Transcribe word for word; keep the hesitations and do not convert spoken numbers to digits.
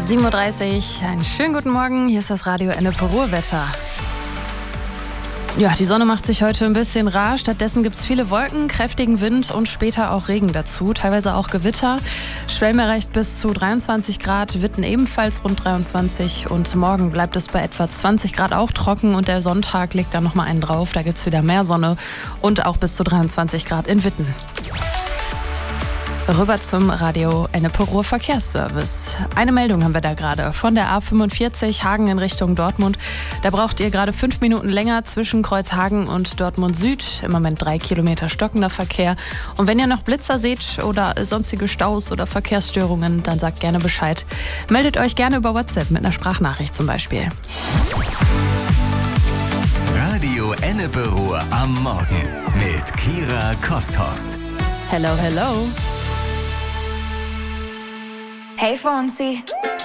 sieben Uhr dreißig, einen schönen guten Morgen, hier ist das Radio Ennepe Ruhrwetter. Ja, die Sonne macht sich heute ein bisschen rar, stattdessen gibt es viele Wolken, kräftigen Wind und später auch Regen dazu, teilweise auch Gewitter. Schwelm erreicht bis zu dreiundzwanzig Grad, Witten ebenfalls rund dreiundzwanzig und morgen bleibt es bei etwa zwanzig Grad auch trocken und der Sonntag legt dann nochmal einen drauf, da gibt es wieder mehr Sonne und auch bis zu dreiundzwanzig Grad in Witten. Rüber zum Radio Ennepe Ruhr Verkehrsservice. Eine Meldung haben wir da gerade von der A fünfundvierzig Hagen in Richtung Dortmund. Da braucht ihr gerade fünf Minuten länger zwischen Kreuzhagen und Dortmund Süd. Im Moment drei Kilometer stockender Verkehr. Und wenn ihr noch Blitzer seht oder sonstige Staus oder Verkehrsstörungen, dann sagt gerne Bescheid. Meldet euch gerne über WhatsApp mit einer Sprachnachricht zum Beispiel. Radio Ennepe Ruhr am Morgen mit Kira Kosthorst. Hello, hello. Hey Fonzie.